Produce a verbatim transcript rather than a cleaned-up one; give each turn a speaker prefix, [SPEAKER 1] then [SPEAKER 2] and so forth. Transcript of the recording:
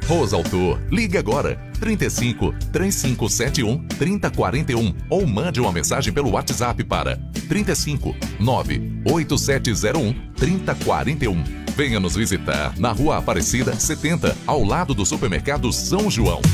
[SPEAKER 1] Rosautor, ligue agora trinta e cinco, três cinco sete um, trinta quarenta e um ou mande uma mensagem pelo WhatsApp para trinta e cinco, nove oito sete zero um, trinta quarenta e um. Venha nos visitar na Rua Aparecida setenta, ao lado do Supermercado São João.